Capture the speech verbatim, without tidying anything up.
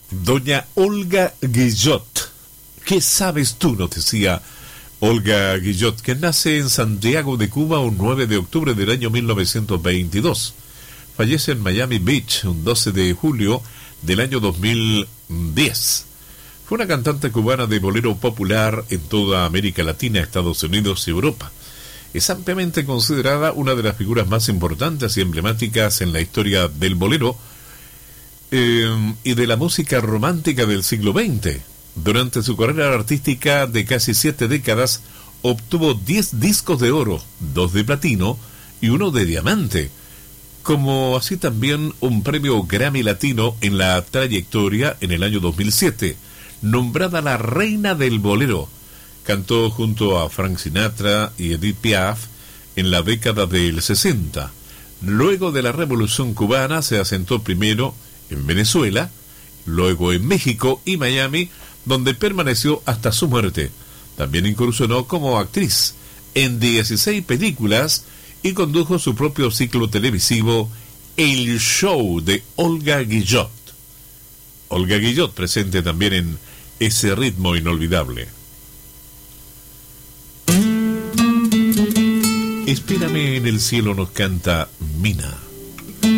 Doña Olga Guillot. ¿Qué sabes tú?, nos decía Olga Guillot, que nace en Santiago de Cuba un nueve de octubre del año mil novecientos veintidós. Fallece en Miami Beach un doce de julio del año dos mil diez. Fue una cantante cubana de bolero popular en toda América Latina, Estados Unidos y Europa. Es ampliamente considerada una de las figuras más importantes y emblemáticas en la historia del bolero eh, y de la música romántica del siglo veinte. Durante su carrera artística de casi siete décadas, obtuvo diez discos de oro, dos de platino y uno de diamante, como así también un premio Grammy Latino en la trayectoria en el año dos mil siete, nombrada la reina del bolero. Cantó junto a Frank Sinatra y Edith Piaf en la década del sesenta. Luego de la Revolución Cubana se asentó primero en Venezuela, luego en México y Miami, donde permaneció hasta su muerte. También incursionó como actriz en dieciséis películas y condujo su propio ciclo televisivo, El Show de Olga Guillot. Olga Guillot presente también en Ese ritmo inolvidable. Espérame en el cielo, nos canta Mina.